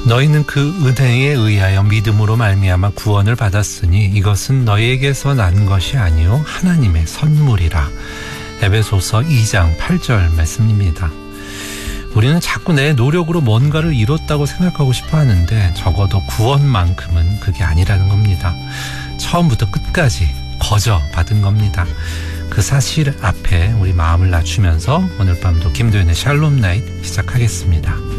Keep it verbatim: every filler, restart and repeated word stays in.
너희는 그 은혜에 의하여 믿음으로 말미암아 구원을 받았으니 이것은 너희에게서 난 것이 아니요 하나님의 선물이라. 에베소서 이 장 팔 절 말씀입니다. 우리는 자꾸 내 노력으로 뭔가를 이뤘다고 생각하고 싶어 하는데 적어도 구원만큼은 그게 아니라는 겁니다. 처음부터 끝까지 거저 받은 겁니다. 그 사실 앞에 우리 마음을 낮추면서 오늘 밤도 김도현의 샬롬 나잇 시작하겠습니다.